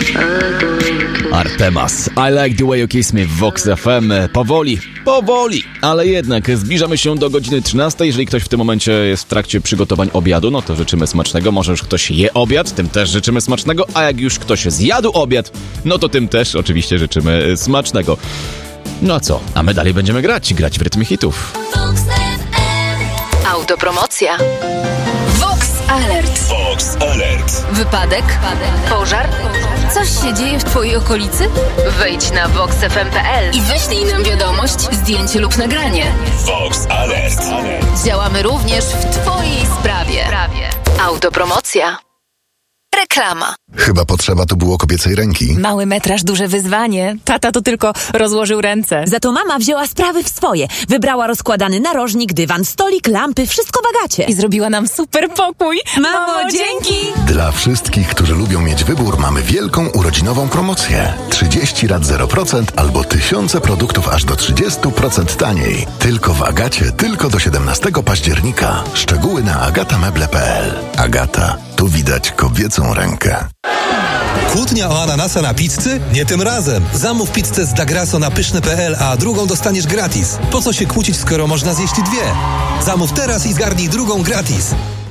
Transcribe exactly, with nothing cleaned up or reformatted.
Artemas, I like the way you kiss me w Vox F M. Powoli, powoli, ale jednak zbliżamy się do godziny trzynastej. Jeżeli ktoś w tym momencie jest w trakcie przygotowań obiadu, no to życzymy smacznego. Może już ktoś je obiad, tym też życzymy smacznego. A jak już ktoś zjadł obiad, no to tym też oczywiście życzymy smacznego. No a co? A my dalej będziemy grać, grać w rytmie hitów. Autopromocja. Vox Alert. Vox Alert. Wypadek? Pożar? Coś się dzieje w twojej okolicy? Wejdź na vox f m kropka p l i wyślij nam wiadomość, zdjęcie lub nagranie. Vox Alert. Działamy również w twojej sprawie. Autopromocja. Reklama. Chyba potrzeba tu było kobiecej ręki. Mały metraż, duże wyzwanie. Tata to tylko rozłożył ręce. Za to mama wzięła sprawy w swoje. Wybrała rozkładany narożnik, dywan, stolik, lampy, wszystko w Agacie. I zrobiła nam super pokój. Mamo, Mamo dzięki! Dla wszystkich, którzy lubią mieć wybór, mamy wielką urodzinową promocję. trzydzieści rat zero procent albo tysiące produktów aż do trzydzieści procent taniej. Tylko w Agacie, tylko do siedemnastego października. Szczegóły na agatameble kropka p l. Agata, tu widać kobiecą rękę. Kłótnia o ananasa na pizzy? Nie tym razem. Zamów pizzę z Dagrasso na pyszne kropka p l, a drugą dostaniesz gratis. Po co się kłócić, skoro można zjeść dwie? Zamów teraz i zgarnij drugą gratis.